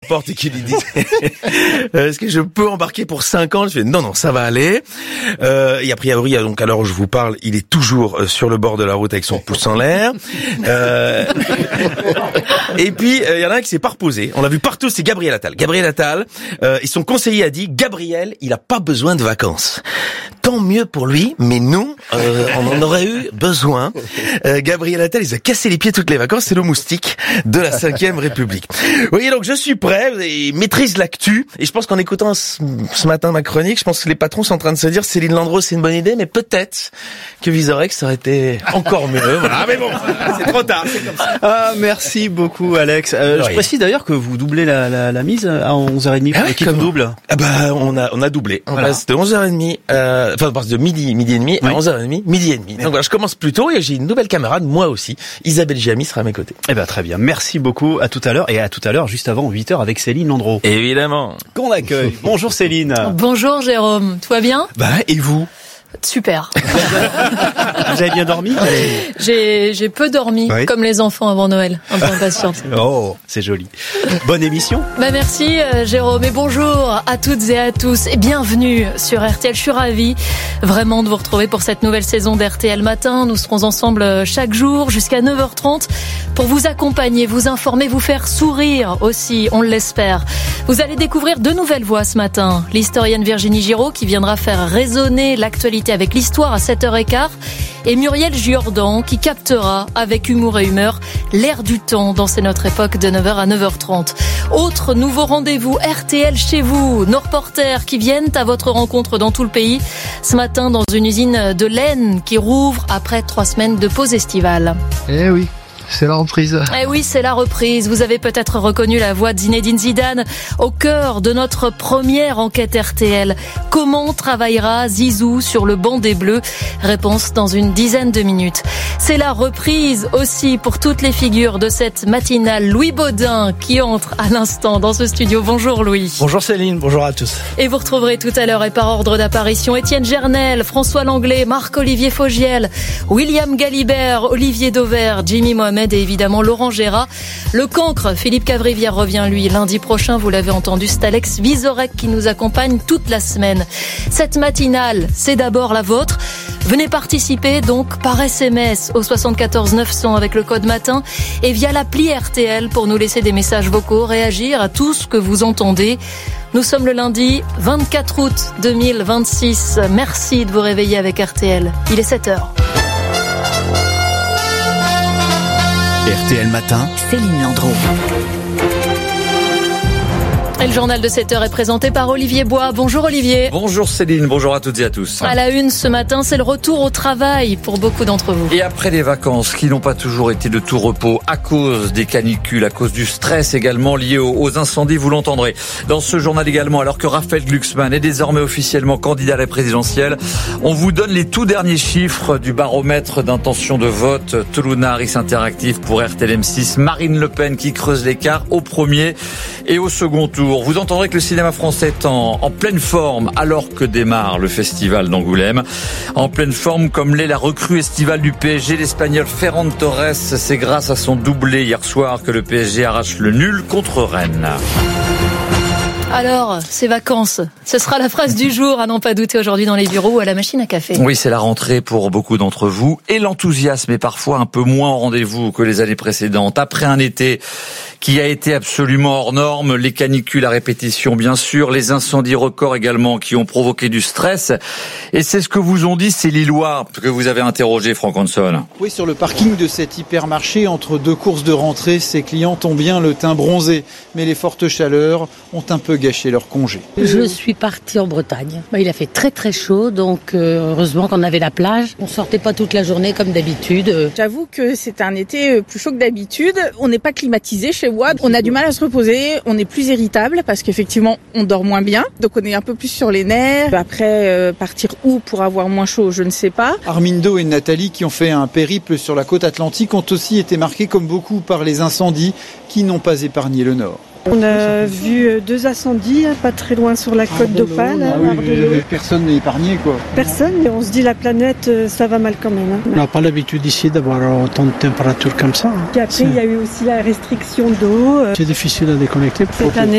porte et qui lui dit est-ce que je peux embarquer pour 5 ans? Je fais non, ça va aller. Et a priori, donc à l'heure où je vous parle, il est toujours sur le bord de la route avec son pouce en l'air. Et puis il y en a un qui s'est pas reposé. On l'a vu partout, c'est Gabriel Attal. Gabriel Attal, et son conseiller a dit Gabriel, il a pas besoin de vacances. Tant mieux pour lui, mais nous, on en aurait eu besoin. Gabriel Attal, il a cassé les pieds toutes les vacances, c'est le moustique de la 5e République. Vous voyez, donc je suis prêt, il maîtrise l'actu, et je pense qu'en écoutant ce matin ma chronique, je pense que les patrons sont en train de se dire Céline Landreau, c'est une bonne idée, mais peut-être que Vizorek, ça aurait été encore mieux. Voilà, mais bon, c'est trop tard, c'est comme ça. Ah, merci beaucoup, Alex. Je précise d'ailleurs que vous doublez la mise à 11h30 pour l'équipe double. Ah bah, on a doublé. On passe de 11h30, on passe de midi et demi à 11h30, midi et demi. Donc voilà, je commence plus tôt et j'ai une nouvelle camarade, moi aussi. Isabelle Jamy sera à mes côtés. Eh ben, très bien. Merci beaucoup. À tout à l'heure. Et à tout à l'heure, juste avant 8h avec Céline Landreau. Évidemment. Qu'on accueille. Bonjour Céline. Bonjour Jérôme. Tout va bien? Et vous? Super. Vous avez bien dormi? J'ai peu dormi, oui. Comme les enfants avant Noël. Un peu impatiente. Oh, c'est joli. Bonne émission. Merci Jérôme et bonjour à toutes et à tous et bienvenue sur RTL. Je suis ravie vraiment de vous retrouver pour cette nouvelle saison d'RTL Matin. Nous serons ensemble chaque jour jusqu'à 9h30 pour vous accompagner, vous informer, vous faire sourire aussi, on l'espère. Vous allez découvrir de nouvelles voix ce matin. L'historienne Virginie Giraud qui viendra faire résonner l'actualité avec l'histoire à 7h15 et Muriel Giordan qui captera avec humour et humeur l'air du temps dans C'est notre époque de 9h à 9h30. Autre nouveau rendez-vous RTL chez vous, nos reporters qui viennent à votre rencontre dans tout le pays ce matin dans une usine de laine qui rouvre après 3 semaines de pause estivale. Eh oui. C'est la reprise. Eh oui, c'est la reprise. Vous avez peut-être reconnu la voix de Zinedine Zidane au cœur de notre première enquête RTL. Comment travaillera Zizou sur le banc des Bleus? Réponse dans une dizaine de minutes. C'est la reprise aussi pour toutes les figures de cette matinale. Louis Baudin qui entre à l'instant dans ce studio. Bonjour Louis. Bonjour Céline, bonjour à tous. Et vous retrouverez tout à l'heure et par ordre d'apparition Étienne Gernel, François Langlais, Marc-Olivier Fogiel, William Galibert, Olivier Dauvert, Jimmy Mohamed et évidemment Laurent Gérard. Le cancre, Philippe Cavrivière revient lui lundi prochain, vous l'avez entendu, c'est Alex Vizorek qui nous accompagne toute la semaine. Cette matinale, c'est d'abord la vôtre. Venez participer donc par SMS au 74 900 avec le code matin et via l'appli RTL pour nous laisser des messages vocaux, réagir à tout ce que vous entendez. Nous sommes le lundi 24 août 2026. Merci de vous réveiller avec RTL. Il est 7h. RTL Matin, Céline Landreau. Et le journal de 7h est présenté par Olivier Bois. Bonjour Olivier. Bonjour Céline, bonjour à toutes et à tous. À la une ce matin, c'est le retour au travail pour beaucoup d'entre vous. Et après les vacances qui n'ont pas toujours été de tout repos à cause des canicules, à cause du stress également lié aux incendies, vous l'entendrez. Dans ce journal également, alors que Raphaël Glucksmann est désormais officiellement candidat à la présidentielle, on vous donne les tout derniers chiffres du baromètre d'intention de vote Toluna Harris Interactive pour RTL M6. Marine Le Pen qui creuse l'écart au premier et au second tour. Vous entendrez que le cinéma français est en pleine forme alors que démarre le festival d'Angoulême. En pleine forme comme l'est la recrue estivale du PSG, l'Espagnol Ferran Torres. C'est grâce à son doublé hier soir que le PSG arrache le nul contre Rennes. Alors, ces vacances, ce sera la phrase du jour à n'en pas douter aujourd'hui dans les bureaux ou à la machine à café. Oui, c'est la rentrée pour beaucoup d'entre vous et l'enthousiasme est parfois un peu moins au rendez-vous que les années précédentes. Après un été qui a été absolument hors norme, les canicules à répétition bien sûr, les incendies records également qui ont provoqué du stress. Et c'est ce que vous ont dit ces Lillois que vous avez interrogé, Franck Hanson. Oui, sur le parking de cet hypermarché, entre 2 courses de rentrée, ces clients ont bien le teint bronzé. Mais les fortes chaleurs ont un peu gâché leur congé. Je suis partie en Bretagne. Il a fait très très chaud, donc heureusement qu'on avait la plage. On sortait pas toute la journée comme d'habitude. J'avoue que c'est un été plus chaud que d'habitude. On n'est pas climatisé chez moi. On a du mal à se reposer. On est plus irritable parce qu'effectivement, on dort moins bien. Donc on est un peu plus sur les nerfs. Après, partir où pour avoir moins chaud, je ne sais pas. Armindo et Nathalie, qui ont fait un périple sur la côte atlantique, ont aussi été marqués comme beaucoup par les incendies qui n'ont pas épargné le nord. On a vu 2 incendies, pas très loin sur la côte d'Opale. Personne n'est épargné, quoi. Personne, mais on se dit la planète, ça va mal quand même. On n'a pas l'habitude ici d'avoir autant de température comme ça. Puis après, il y a eu aussi la restriction d'eau. C'est difficile à déconnecter. Cette année,